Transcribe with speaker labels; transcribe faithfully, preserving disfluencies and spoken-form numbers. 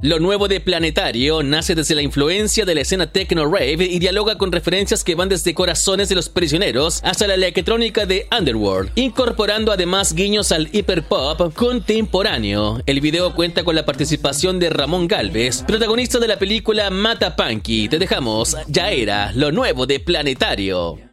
Speaker 1: Lo nuevo de Planetario nace desde la influencia de la escena techno rave y dialoga con referencias que van desde Corazones de los Prisioneros hasta la electrónica de Underworld, incorporando además guiños al hiperpop contemporáneo. El video cuenta con la participación de Ramón Gálvez, protagonista de la película Mata Punky. Te dejamos Ya Era, lo nuevo de Planetario.